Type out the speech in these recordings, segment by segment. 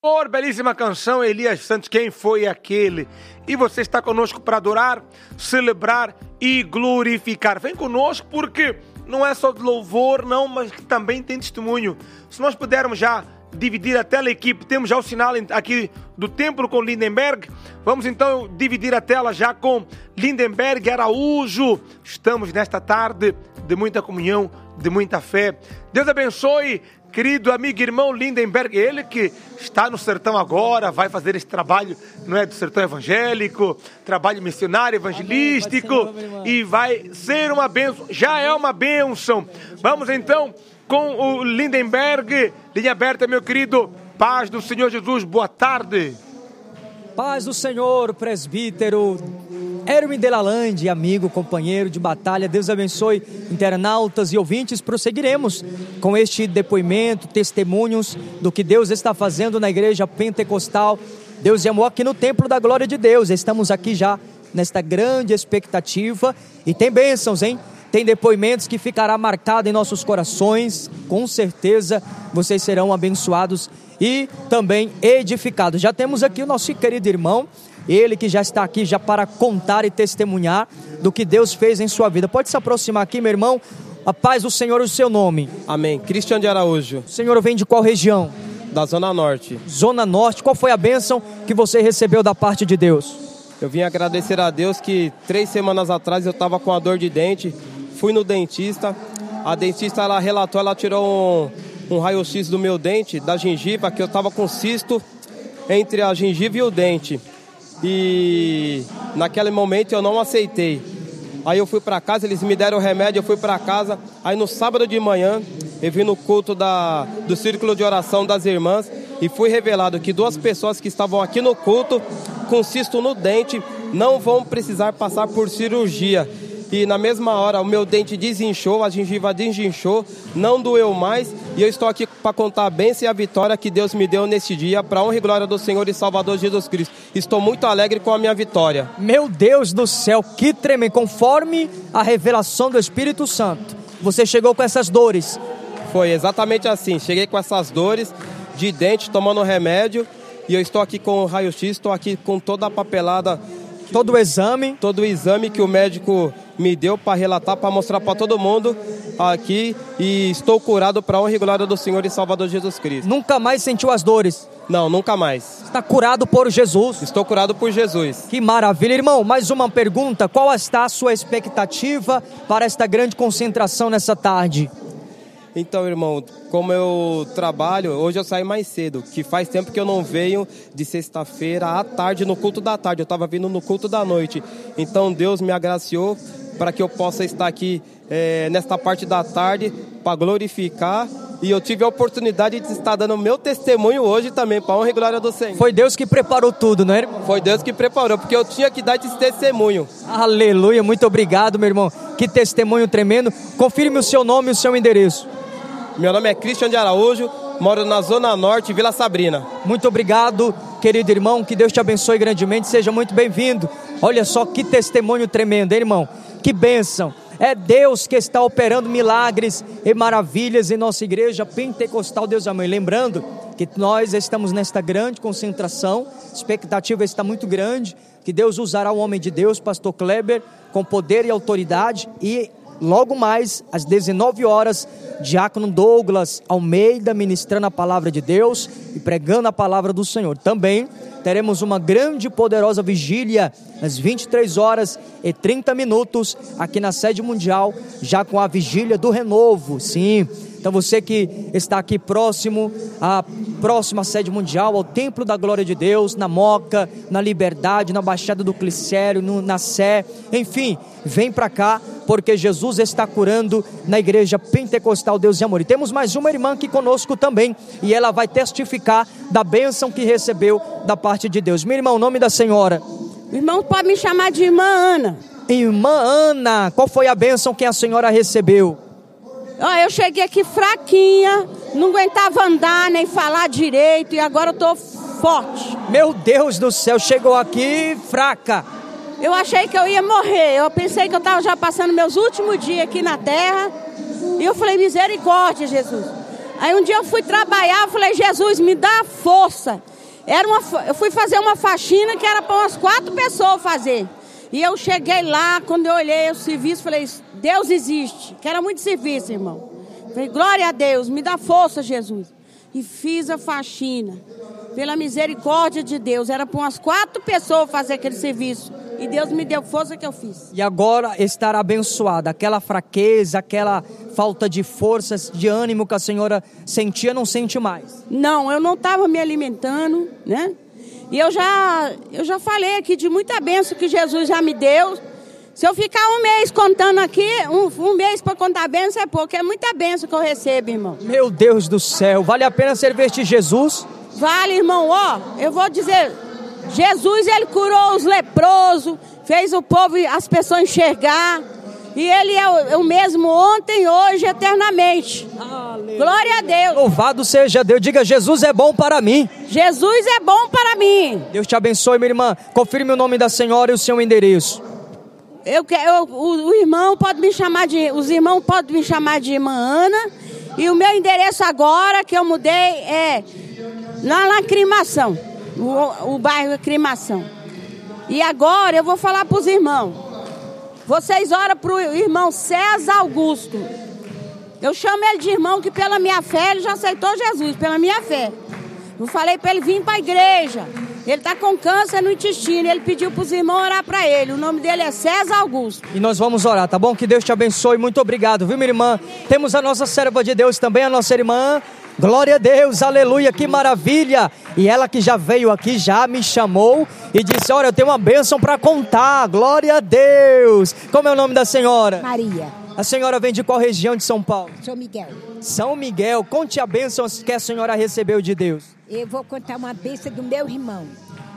Belíssima canção, Elias Santos, quem foi aquele? E você está conosco para adorar, celebrar e glorificar. Vem conosco porque não é só de louvor, não, mas que também tem testemunho. Se nós pudermos já dividir a tela, equipe, temos já o sinal aqui do templo com Lindenberg. Vamos então dividir a tela já com Lindenberg Araújo. Estamos nesta tarde de muita comunhão, de muita fé. Deus abençoe, querido amigo e irmão Lindenberg, ele que está no sertão agora, vai fazer esse trabalho, não é, do sertão evangélico, trabalho missionário, evangelístico, amém, e vai ser uma bênção, já é uma bênção. Vamos então com o Lindenberg, linha aberta, meu querido. Paz do Senhor Jesus, boa tarde. Paz do Senhor, presbítero Hermin Delalande, amigo, companheiro de batalha. Deus abençoe, internautas e ouvintes. Prosseguiremos com este depoimento, testemunhos do que Deus está fazendo na igreja pentecostal. Deus e amor aqui no templo da glória de Deus. Estamos aqui já nesta grande expectativa e tem bênçãos, hein? Tem depoimentos que ficará marcado em nossos corações. Com certeza vocês serão abençoados e também edificados. Já temos aqui o nosso querido irmão, ele que já está aqui já para contar e testemunhar do que Deus fez em sua vida. Pode se aproximar aqui, meu irmão. A paz do Senhor, o seu nome. Amém. Cristian de Araújo. O senhor vem de qual região? Da Zona Norte. Zona Norte. Qual foi a bênção que você recebeu da parte de Deus? Eu vim agradecer a Deus que 3 semanas atrás eu estava com a dor de dente. Fui no dentista. A dentista, ela relatou, ela tirou um raio-x do meu dente, da gengiva, que eu estava com cisto entre a gengiva e o dente. E naquele momento eu não aceitei. Aí eu fui para casa, eles me deram o remédio, eu fui para casa. Aí no sábado de manhã, eu vim no culto do círculo de oração das irmãs e fui revelado que 2 pessoas que estavam aqui no culto com cisto no dente não vão precisar passar por cirurgia. E na mesma hora o meu dente desinchou, a gengiva desinchou, não doeu mais. E eu estou aqui para contar a bênção e a vitória que Deus me deu nesse dia, para a honra e glória do Senhor e Salvador Jesus Cristo. Estou muito alegre com a minha vitória. Meu Deus do céu, que tremendo! Conforme a revelação do Espírito Santo, você chegou com essas dores? Foi exatamente assim, cheguei com essas dores de dente, tomando remédio. E eu estou aqui com o raio-x, estou aqui com toda a papelada. Todo o exame? Todo o exame que o médico me deu para relatar, para mostrar para todo mundo aqui. E estou curado para a honra e glória do Senhor e Salvador Jesus Cristo. Nunca mais sentiu as dores? Não, nunca mais. Está curado por Jesus? Estou curado por Jesus. Que maravilha. Irmão, mais uma pergunta. Qual está a sua expectativa para esta grande concentração nessa tarde? Então, irmão, como eu trabalho, hoje eu saí mais cedo, que faz tempo que eu não venho de sexta-feira à tarde, no culto da tarde, eu estava vindo no culto da noite. Então, Deus me agraciou para que eu possa estar aqui nesta parte da tarde para glorificar. E eu tive a oportunidade de estar dando meu testemunho hoje também, para a honra e glória do Senhor. Foi Deus que preparou tudo, não é, irmão? Foi Deus que preparou, porque eu tinha que dar esse testemunho. Aleluia, muito obrigado, meu irmão. Que testemunho tremendo. Confirme o seu nome e o seu endereço. Meu nome é Cristian de Araújo, moro na Zona Norte, Vila Sabrina. Muito obrigado, querido irmão, que Deus te abençoe grandemente, seja muito bem-vindo. Olha só que testemunho tremendo, hein, irmão? Que bênção! É Deus que está operando milagres e maravilhas em nossa igreja pentecostal, Deus amém. Lembrando que nós estamos nesta grande concentração, a expectativa está muito grande, que Deus usará o homem de Deus, pastor Kleber, com poder e autoridade, e logo mais, às 19 horas, diácono Douglas Almeida ministrando a palavra de Deus e pregando a palavra do Senhor. Também teremos uma grande e poderosa vigília às 23h30 aqui na sede mundial, já com a vigília do renovo. Sim, então você que está aqui próximo à próxima sede mundial, ao Templo da Glória de Deus, na Moca, na Liberdade, na Baixada do Glicério, na Sé, enfim, vem para cá, porque Jesus está curando na igreja pentecostal Deus e Amor. E temos mais uma irmã aqui conosco também, e ela vai testificar da bênção que recebeu da parte de Deus. Minha irmã, o nome da senhora? Irmão, pode me chamar de irmã Ana. Irmã Ana, qual foi a bênção que a senhora recebeu? Eu cheguei aqui fraquinha, não aguentava andar nem falar direito, e agora eu tô forte. Meu Deus do céu, chegou aqui fraca. Eu achei que eu ia morrer, eu pensei que eu estava já passando meus últimos dias aqui na terra, e eu falei, misericórdia, Jesus. Aí um dia eu fui trabalhar, eu falei, Jesus, me dá força. Eu fui fazer uma faxina que era para umas 4 pessoas fazer. E eu cheguei lá, quando eu olhei o serviço, falei, Deus existe. Que era muito serviço, irmão. Falei, glória a Deus, me dá força, Jesus. E fiz a faxina. Pela misericórdia de Deus. Era para umas 4 pessoas fazer aquele serviço. E Deus me deu força que eu fiz. E agora estará abençoada. Aquela fraqueza, aquela falta de forças, de ânimo que a senhora sentia, não sente mais? Não, eu não estava me alimentando, né? E eu já falei aqui de muita bênção que Jesus já me deu. Se eu ficar um mês contando aqui, um mês para contar a bênção é pouco. É muita bênção que eu recebo, irmão. Meu Deus do céu, vale a pena servir este Jesus? Vale, irmão, ó, eu vou dizer, Jesus, ele curou os leprosos, fez o povo, as pessoas enxergar, e ele é o mesmo ontem, hoje, eternamente. Aleluia. Glória a Deus. Louvado seja Deus, diga, Jesus é bom para mim. Jesus é bom para mim. Deus te abençoe, minha irmã, confirme o nome da senhora e o seu endereço. Os irmãos podem me chamar de irmã Ana, e o meu endereço agora, que eu mudei, é lá na Aclimação, o bairro Aclimação. E agora eu vou falar para os irmãos. Vocês oram para o irmão César Augusto. Eu chamo ele de irmão, que pela minha fé ele já aceitou Jesus, pela minha fé. Eu falei para ele vir para a igreja. Ele está com câncer no intestino. Ele pediu para os irmãos orar para ele. O nome dele é César Augusto. E nós vamos orar, tá bom? Que Deus te abençoe. Muito obrigado, viu, minha irmã? Temos a nossa serva de Deus também, a nossa irmã. Glória a Deus, aleluia, que maravilha. E ela que já veio aqui, já me chamou e disse, olha, eu tenho uma bênção para contar. Glória a Deus. Como é o nome da senhora? Maria. A senhora vem de qual região de São Paulo? São Miguel. São Miguel. Conte a bênção que a senhora recebeu de Deus. Eu vou contar uma bênção do meu irmão.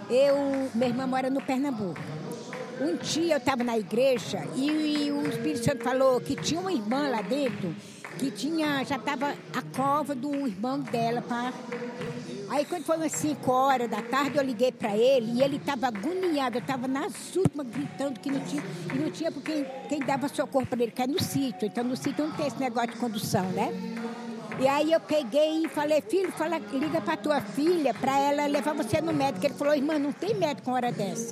Meu irmão mora no Pernambuco. Um dia eu estava na igreja e o Espírito Santo falou que tinha uma irmã lá dentro que já estava a cova do irmão dela. Aí quando foi umas 5 horas da tarde eu liguei para ele e ele estava agoniado, eu estava nas últimas gritando que não tinha porque quem dava socorro para ele, que é no sítio. Então no sítio não tem esse negócio de condução, né? E aí eu peguei e falei, filho, liga para tua filha para ela levar você no médico. Ele falou, irmã, não tem médico com hora dessa.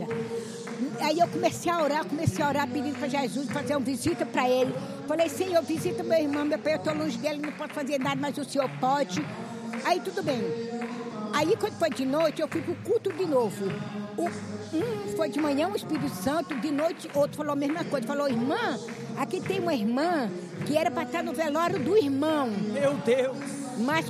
Aí eu comecei a orar pedindo para Jesus fazer uma visita para ele. Falei, Senhor, visita meu irmão, meu pai, eu estou longe dele, não posso fazer nada, mas o Senhor pode. Aí tudo bem. Aí quando foi de noite, eu fui pro culto de novo. Um foi de manhã, o Espírito Santo, de noite outro falou a mesma coisa. Falou, irmã, aqui tem uma irmã que era para estar no velório do irmão. Meu Deus! Mas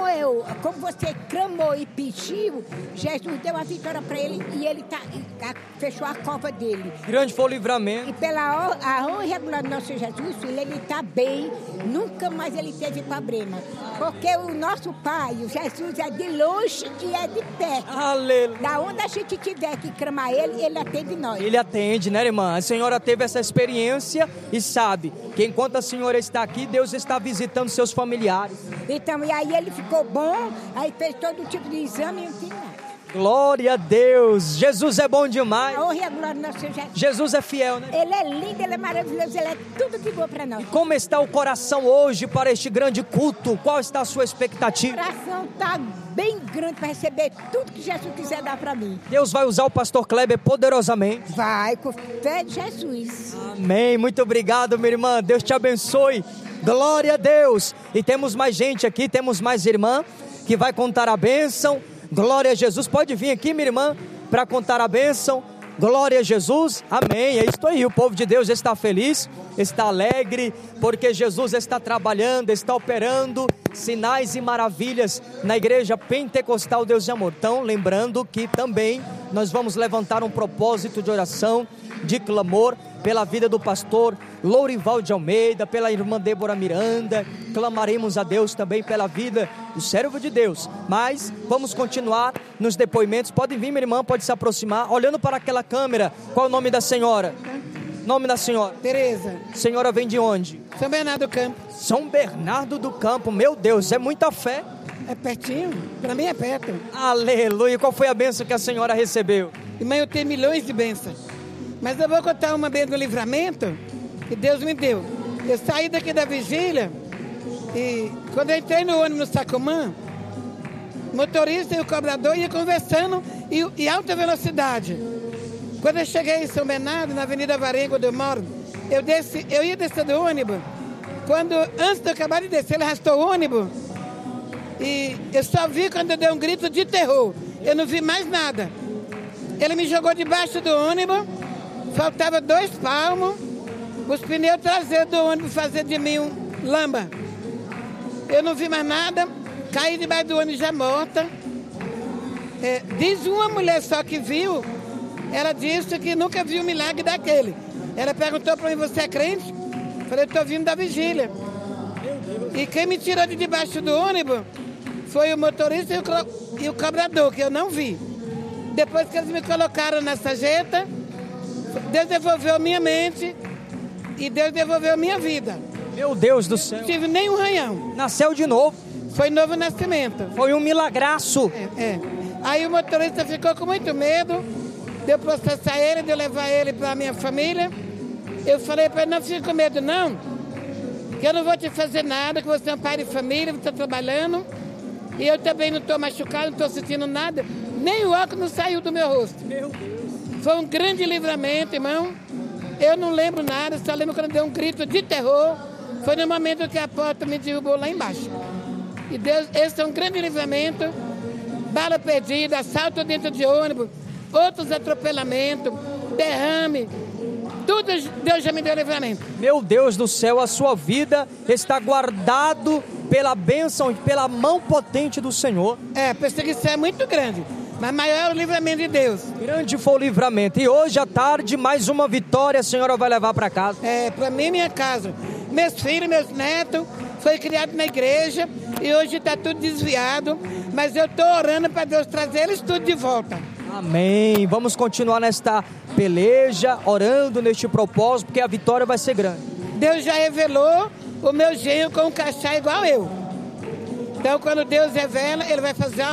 como você clamou e pediu, Jesus deu a vitória para ele e ele fechou a cova dele. Grande foi o livramento. E pela a honra e glória do nosso Jesus, ele está bem, nunca mais ele teve problema. Porque o nosso Pai, o Jesus, é de longe e é de perto. Aleluia. Da onde a gente tiver que clamar ele atende nós. Ele atende, né, irmã? A senhora teve essa experiência e sabe que enquanto a senhora está aqui, Deus está visitando seus familiares. Então, e aí ele ficou bom, aí fez todo tipo de exame e não tinha nada. Glória a Deus! Jesus é bom demais. A honra e a glória do nosso Jesus. Jesus é fiel, né? Ele é lindo, ele é maravilhoso, ele é tudo de bom para nós. E como está o coração hoje para este grande culto? Qual está a sua expectativa? O coração está bem grande para receber tudo que Jesus quiser dar para mim. Deus vai usar o pastor Kleber poderosamente. Vai, com fé de Jesus. Amém. Muito obrigado, minha irmã. Deus te abençoe. Glória a Deus. E temos mais gente aqui, temos mais irmã que vai contar a bênção. Glória a Jesus. Pode vir aqui, minha irmã, para contar a bênção. Glória a Jesus. Amém. É isso aí. O povo de Deus está feliz, está alegre, porque Jesus está trabalhando, está operando sinais e maravilhas na igreja pentecostal Deus de Amor. Então, lembrando que também nós vamos levantar um propósito de oração, de clamor pela vida do pastor Lourival de Almeida, pela irmã Débora Miranda. Clamaremos a Deus também pela vida do servo de Deus. Mas vamos continuar nos depoimentos. Pode vir, minha irmã, pode se aproximar, olhando para aquela câmera. Qual é o nome da senhora? Nome da senhora? Tereza. Senhora vem de onde? São Bernardo do Campo. São Bernardo do Campo. Meu Deus, é muita fé. É pertinho, para mim é perto. Aleluia. Qual foi a bênção que a senhora recebeu? Irmã, eu tenho milhões de bênçãos. Mas eu vou contar uma bênção do livramento que Deus me deu. Eu saí daqui da vigília e quando eu entrei no ônibus no Sacomã, motorista e o cobrador iam conversando em alta velocidade. Quando eu cheguei em São Bernardo, na Avenida Varenga, onde eu moro, eu ia descer do ônibus. Antes de eu acabar de descer, ele arrastou o ônibus. E eu só vi quando eu dei um grito de terror. Eu não vi mais nada. Ele me jogou debaixo do ônibus, faltava 2 palmos, os pneus traseiros do ônibus faziam de mim um lamba. Eu não vi mais nada, caí debaixo do ônibus já morta. Diz uma mulher só que viu, ela disse que nunca viu um milagre daquele. Ela perguntou para mim, você é crente? Eu falei, estou vindo da vigília. E quem me tirou de debaixo do ônibus foi o motorista e o cobrador, que eu não vi. Depois que eles me colocaram na sarjeta, Deus devolveu minha mente e Deus devolveu minha vida. Meu Deus do céu. Não tive nenhum ranhão. Nasceu de novo. Foi novo nascimento. Foi um milagraço. Aí o motorista ficou com muito medo de eu processar ele, de eu levar ele para a minha família. Eu falei para ele, não fique com medo não, que eu não vou te fazer nada, que você é um pai de família, você está trabalhando. E eu também não estou machucado, não estou sentindo nada. Nem o óculos não saiu do meu rosto. Meu Deus. Foi um grande livramento, irmão. Eu não lembro nada, só lembro quando deu um grito de terror. Foi no momento que a porta me derrubou lá embaixo. E Deus, esse é um grande livramento. Bala perdida, assalto dentro de ônibus, outros atropelamentos, derrame. Tudo Deus já me deu livramento. Meu Deus do céu, a sua vida está guardado pela bênção, pela mão potente do Senhor. A perseguição é muito grande, mas maior é o livramento de Deus. Grande foi o livramento. E hoje à tarde, mais uma vitória a senhora vai levar para casa. Para mim e minha casa. Meus filhos, meus netos, foi criado na igreja e hoje está tudo desviado, mas eu estou orando para Deus trazer eles tudo de volta. Amém. Vamos continuar nesta peleja, orando neste propósito, porque a vitória vai ser grande. Deus já revelou o meu genro com um crachá igual eu. Então, quando Deus revela, Ele vai fazer